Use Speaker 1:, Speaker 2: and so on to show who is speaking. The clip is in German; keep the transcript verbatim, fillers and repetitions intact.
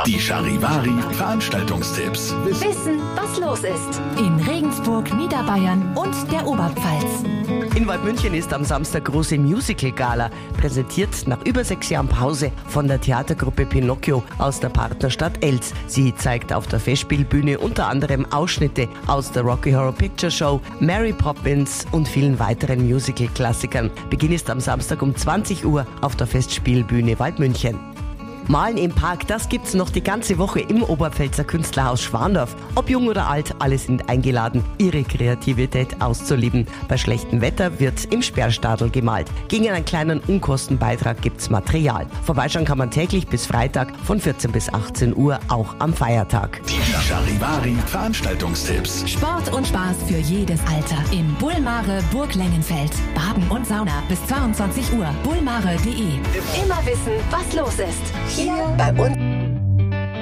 Speaker 1: Die Charivari Veranstaltungstipps.
Speaker 2: Wissen, was los ist.
Speaker 3: In Regensburg, Niederbayern und der Oberpfalz.
Speaker 4: In Waldmünchen ist am Samstag große Musical-Gala, präsentiert nach über sechs Jahren Pause von der Theatergruppe Pinocchio aus der Partnerstadt Elz. Sie zeigt auf der Festspielbühne unter anderem Ausschnitte aus der Rocky Horror Picture Show, Mary Poppins und vielen weiteren Musical-Klassikern. Beginn ist am Samstag um zwanzig Uhr auf der Festspielbühne Waldmünchen. Malen im Park, das gibt's noch die ganze Woche im Oberpfälzer Künstlerhaus Schwandorf. Ob jung oder alt, alle sind eingeladen, ihre Kreativität auszuleben. Bei schlechtem Wetter wird im Sperrstadel gemalt. Gegen einen kleinen Unkostenbeitrag gibt's Material. Vorbeischauen kann man täglich bis Freitag von vierzehn bis achtzehn Uhr, auch am Feiertag.
Speaker 1: Die Charivari Veranstaltungstipps.
Speaker 3: Sport und Spaß für jedes Alter. Im Bullmare Burg Lengenfeld. Baden und Sauna bis zweiundzwanzig Uhr. bullmare punkt de.
Speaker 2: Immer wissen, was los ist. Hier bei uns.